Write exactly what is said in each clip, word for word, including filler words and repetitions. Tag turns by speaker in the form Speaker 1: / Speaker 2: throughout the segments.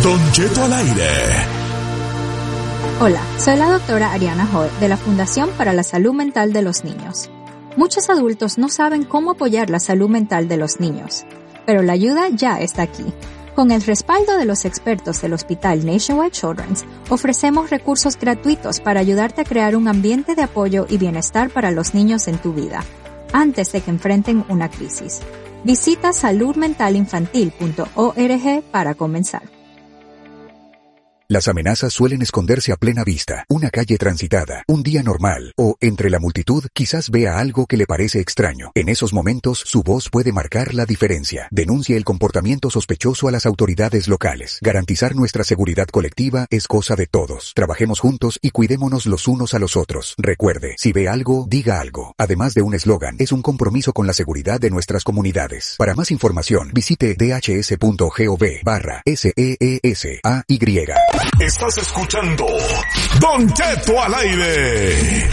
Speaker 1: Don Cheto al aire.
Speaker 2: Hola, soy la doctora Ariana Hoy de la Fundación para la Salud Mental de los Niños. Muchos adultos no saben cómo apoyar la salud mental de los niños, pero la ayuda ya está aquí. Con el respaldo de los expertos del Hospital Nationwide Children's, ofrecemos recursos gratuitos para ayudarte a crear un ambiente de apoyo y bienestar para los niños en tu vida, antes de que enfrenten una crisis. Visita salud mental infantil punto org para comenzar.
Speaker 3: Las amenazas suelen esconderse a plena vista, una calle transitada, un día normal, o, entre la multitud, quizás vea algo que le parece extraño. En esos momentos, su voz puede marcar la diferencia. Denuncie el comportamiento sospechoso a las autoridades locales. Garantizar nuestra seguridad colectiva es cosa de todos. Trabajemos juntos y cuidémonos los unos a los otros. Recuerde, si ve algo, diga algo. Además de un eslogan, es un compromiso con la seguridad de nuestras comunidades. Para más información, visite dhs.gov barra S E E S A Y.
Speaker 1: Estás escuchando Don Cheto al aire.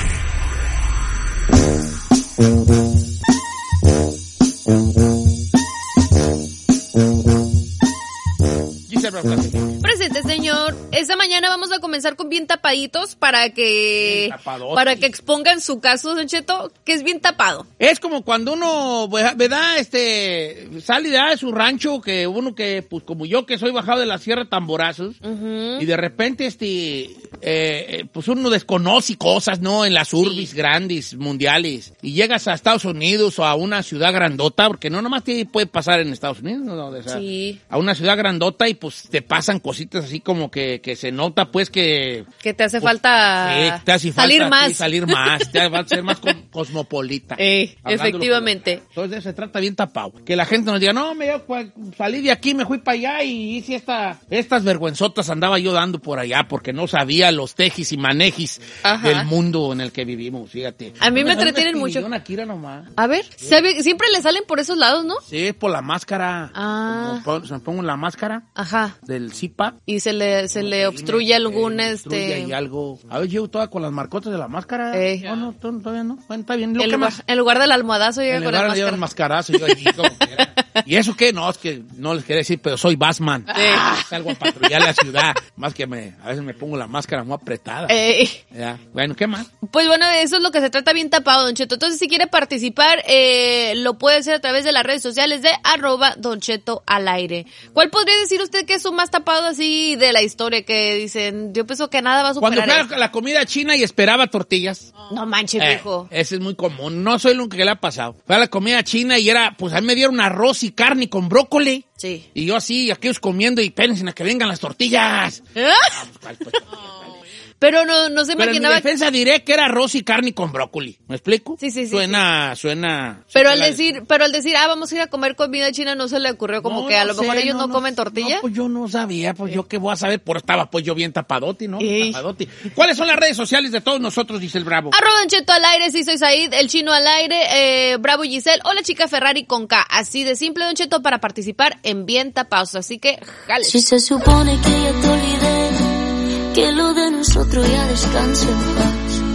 Speaker 4: Presente, señor. Esta mañana vamos a comenzar con bien tapaditos para que para que expongan su caso, Don Cheto, que es bien tapado.
Speaker 5: Es como cuando uno, ¿verdad? Este, sale de su rancho, que uno que, pues como yo, que soy bajado de la Sierra Tamborazos, uh-huh. y de repente, este, eh, pues uno desconoce cosas, ¿no? En las urbis sí. grandes, mundiales, y llegas a Estados Unidos o a una ciudad grandota, porque no nomás te puede pasar en Estados Unidos, ¿no? O sea, sí. A una ciudad grandota y pues te pasan cositas así como que, que se nota pues que...
Speaker 4: Que te hace
Speaker 5: pues,
Speaker 4: falta
Speaker 5: sí, te hace
Speaker 4: salir
Speaker 5: falta,
Speaker 4: más.
Speaker 5: Sí, salir más, te va a ser más cosmopolita.
Speaker 4: Eh, efectivamente.
Speaker 5: Entonces se trata bien tapado. Que la gente nos diga, no, me pues, salí de aquí, me fui para allá y hice esta, estas vergüenzotas andaba yo dando por allá porque no sabía los tejis y manejis Ajá. del mundo en el que vivimos, fíjate.
Speaker 4: A mí me entretienen mucho.
Speaker 5: Una Kira nomás.
Speaker 4: A ver,
Speaker 5: sí.
Speaker 4: ¿sabe? Siempre le salen por esos lados, ¿no?
Speaker 5: Sí, por la máscara.
Speaker 4: Ah.
Speaker 5: Como, se me pongo la máscara.
Speaker 4: Ajá.
Speaker 5: Del C I P A P.
Speaker 4: Y se le, se le obstruye algún,
Speaker 5: eh,
Speaker 4: este...
Speaker 5: y algo. A ver, llevo toda con las marcotas de la máscara.
Speaker 4: Eh.
Speaker 5: No, no, todavía no. Bueno, está bien.
Speaker 4: Lo en, lugar, más... en lugar del almohadazo llega
Speaker 5: en
Speaker 4: con
Speaker 5: lugar
Speaker 4: el máscara.
Speaker 5: El mascarazo. Yo allí como que era. ¿Y eso qué? No, es que no les quería decir, pero soy Batman.
Speaker 4: Eh.
Speaker 5: Ah, salgo a patrullar la ciudad. Más que me, a veces me pongo la máscara muy apretada.
Speaker 4: Eh.
Speaker 5: Ya. Bueno, ¿qué más?
Speaker 4: Pues bueno, eso es lo que se trata bien tapado, Don Cheto. Entonces, si quiere participar, eh, lo puede hacer a través de las redes sociales de arroba Don Cheto al aire. ¿Cuál podría decir usted que es su más tapado así de la historia? Que dicen, yo pienso que nada va a superar.
Speaker 5: Cuando fui a la comida china y esperaba tortillas.
Speaker 4: No manches,
Speaker 5: eh,
Speaker 4: viejo.
Speaker 5: Ese es muy común. No soy el único que le ha pasado. Fui a la comida china y era, pues a mí me dieron arroz y carne con brócoli.
Speaker 4: Sí.
Speaker 5: Y yo así, aquellos comiendo y espérense a que vengan las tortillas.
Speaker 4: ¿Eh? Ah, pues, pues, Pero no, no se
Speaker 5: Pero
Speaker 4: imaginaba...
Speaker 5: en mi defensa diré que era arroz y carne con brócoli. ¿Me explico?
Speaker 4: Sí, sí, sí.
Speaker 5: Suena, sí. suena...
Speaker 4: Pero al decir, pero al decir, ah, vamos a ir a comer comida china, ¿no se le ocurrió como
Speaker 5: no,
Speaker 4: que a
Speaker 5: no
Speaker 4: lo mejor
Speaker 5: sé,
Speaker 4: ellos no,
Speaker 5: no
Speaker 4: comen tortilla?
Speaker 5: No, pues yo no sabía, pues ¿Eh? yo qué voy a saber, por estaba pues yo bien tapadote, ¿no?
Speaker 4: ¿Eh?
Speaker 5: Tapadote. ¿Cuáles son las redes sociales de todos nosotros, dice el Bravo?
Speaker 4: Arroba Don Cheto al aire, sí soy Said, el chino al aire, eh, Bravo Giselle, o la chica Ferrari con K. Así de simple, Don Cheto, para participar en Bien Tapados. Así que, jale.
Speaker 6: Si se supone que ya te olvidé, que lo de nosotros ya descanse en paz.